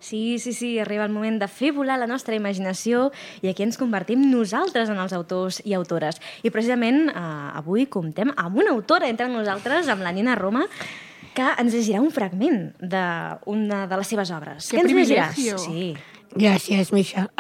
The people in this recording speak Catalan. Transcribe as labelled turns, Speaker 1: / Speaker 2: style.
Speaker 1: Sí, arriba el moment de fer volar la nostra imaginació i aquí ens convertim nosaltres en els autors i autores. I precisament avui comptem amb una autora entre nosaltres, amb la Nina Roma, que ens llegirà un fragment d'una de les seves obres.
Speaker 2: Què privilegio!
Speaker 1: Sí.
Speaker 3: Gràcies, Misha.